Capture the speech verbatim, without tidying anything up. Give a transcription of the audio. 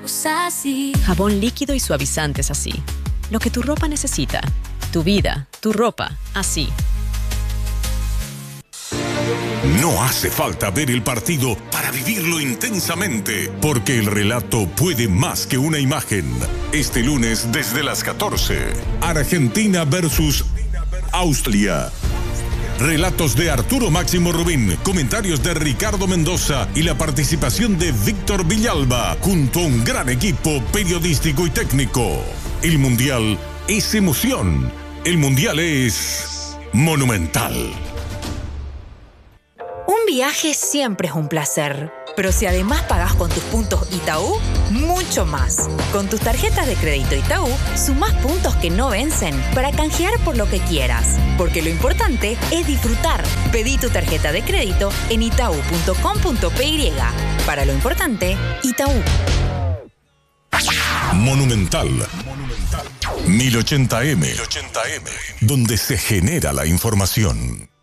Usa así. Jabón líquido y suavizantes así. Lo que tu ropa necesita. Tu vida, tu ropa, así. No hace falta ver el partido para vivirlo intensamente, porque el relato puede más que una imagen. Este lunes desde las catorce, Argentina versus Austria. Relatos de Arturo Máximo Rubín, comentarios de Ricardo Mendoza y la participación de Víctor Villalba, junto a un gran equipo periodístico y técnico. El Mundial es emoción. El Mundial es monumental. Un viaje siempre es un placer, pero si además pagás con tus puntos Itaú, mucho más. Con tus tarjetas de crédito Itaú, sumás puntos que no vencen para canjear por lo que quieras. Porque lo importante es disfrutar. Pedí tu tarjeta de crédito en itaú punto com punto pe y. Para lo importante, Itaú. Monumental. Monumental. mil ochenta eme. mil ochenta eme. Donde se genera la información.